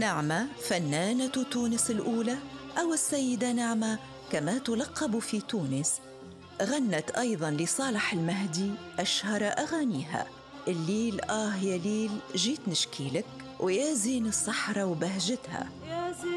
نعمة فنانة تونس الأولى، أو السيدة نعمة كما تلقب في تونس، غنت أيضاً لصالح المهدي أشهر أغانيها: الليل آه يا ليل جيت نشكيلك، ويا زين الصحراء وبهجتها،